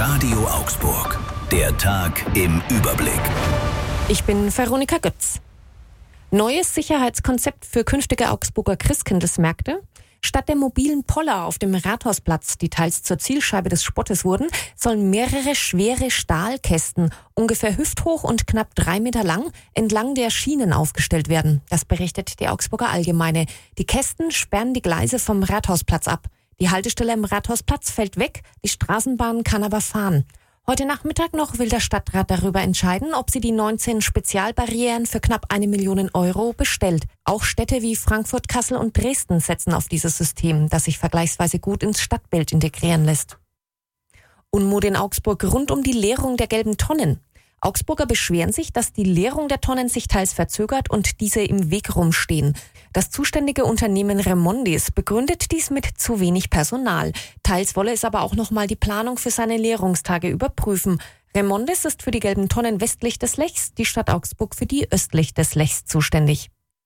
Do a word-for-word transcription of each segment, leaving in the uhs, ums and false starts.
Radio Augsburg. Der Tag im Überblick. Ich bin Veronika Götz. Neues Sicherheitskonzept für künftige Augsburger Christkindlesmärkte. Statt der mobilen Poller auf dem Rathausplatz, die teils zur Zielscheibe des Spottes wurden, sollen mehrere schwere Stahlkästen, ungefähr hüfthoch und knapp drei Meter lang, entlang der Schienen aufgestellt werden. Das berichtet die Augsburger Allgemeine. Die Kästen sperren die Gleise vom Rathausplatz ab. Die Haltestelle am Rathausplatz fällt weg, die Straßenbahn kann aber fahren. Heute Nachmittag noch will der Stadtrat darüber entscheiden, ob sie die neunzehn Spezialbarrieren für knapp eine Million Euro bestellt. Auch Städte wie Frankfurt, Kassel und Dresden setzen auf dieses System, das sich vergleichsweise gut ins Stadtbild integrieren lässt. Unmut in Augsburg rund um die Leerung der gelben Tonnen. Augsburger beschweren sich, dass die Leerung der Tonnen sich teils verzögert und diese im Weg rumstehen. Das zuständige Unternehmen Remondis begründet dies mit zu wenig Personal. Teils wolle es aber auch noch mal die Planung für seine Leerungstage überprüfen. Remondis ist für die gelben Tonnen westlich des Lechs, die Stadt Augsburg für die östlich des Lechs zuständig.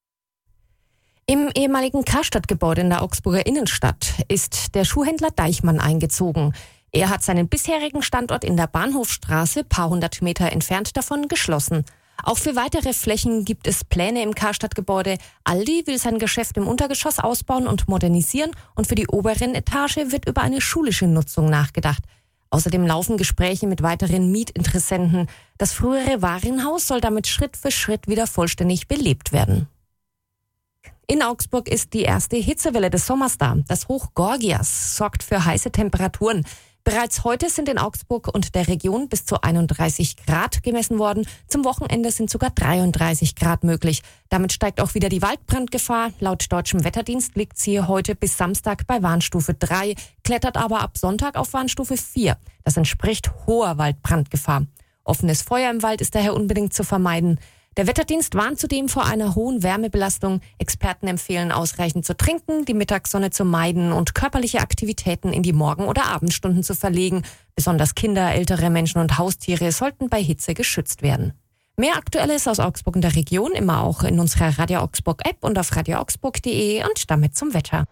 Im ehemaligen Karstadt-Gebäude in der Augsburger Innenstadt ist der Schuhhändler Deichmann eingezogen. Er hat seinen bisherigen Standort in der Bahnhofstraße, paar hundert Meter entfernt davon, geschlossen. Auch für weitere Flächen gibt es Pläne im Karstadt-Gebäude. Aldi will sein Geschäft im Untergeschoss ausbauen und modernisieren und für die oberen Etage wird über eine schulische Nutzung nachgedacht. Außerdem laufen Gespräche mit weiteren Mietinteressenten. Das frühere Warenhaus soll damit Schritt für Schritt wieder vollständig belebt werden. In Augsburg ist die erste Hitzewelle des Sommers da. Das Hoch Gorgias sorgt für heiße Temperaturen. Bereits heute sind in Augsburg und der Region bis zu einunddreißig Grad gemessen worden. Zum Wochenende sind sogar dreiunddreißig Grad möglich. Damit steigt auch wieder die Waldbrandgefahr. Laut deutschem Wetterdienst liegt sie heute bis Samstag bei Warnstufe drei, klettert aber ab Sonntag auf Warnstufe vier. Das entspricht hoher Waldbrandgefahr. Offenes Feuer im Wald ist daher unbedingt zu vermeiden. Der Wetterdienst warnt zudem vor einer hohen Wärmebelastung. Experten empfehlen, ausreichend zu trinken, die Mittagssonne zu meiden und körperliche Aktivitäten in die Morgen- oder Abendstunden zu verlegen. Besonders Kinder, ältere Menschen und Haustiere sollten bei Hitze geschützt werden. Mehr Aktuelles aus Augsburg und der Region immer auch in unserer Radio Augsburg App und auf radio augsburg punkt de und damit zum Wetter.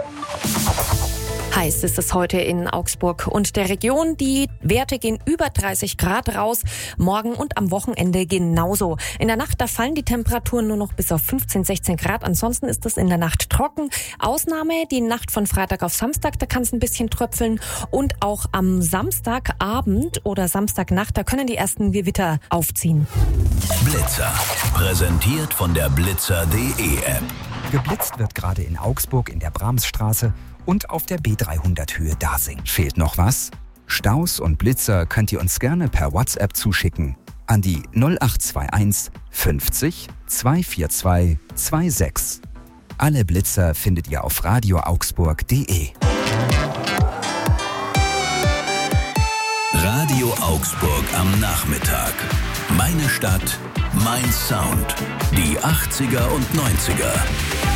Heiß ist es heute in Augsburg und der Region. Die Werte gehen über dreißig Grad raus. Morgen und am Wochenende genauso. In der Nacht, da fallen die Temperaturen nur noch bis auf fünfzehn, sechzehn Grad. Ansonsten ist es in der Nacht trocken. Ausnahme die Nacht von Freitag auf Samstag, da kann es ein bisschen tröpfeln. Und auch am Samstagabend oder Samstagnacht, da können die ersten Gewitter aufziehen. Blitzer. Präsentiert von der blitzer punkt de App. Geblitzt wird gerade in Augsburg in der Bramsstraße und auf der B dreihundert Höhe Dasing. Fehlt noch was? Staus und Blitzer könnt ihr uns gerne per WhatsApp zuschicken an die null acht zwei eins fünfzig zweihundertvierundzwanzig sechsundzwanzig. Alle Blitzer findet ihr auf radio augsburg punkt de. Radio Augsburg am Nachmittag. Meine Stadt, mein Sound. Die achtziger und neunziger.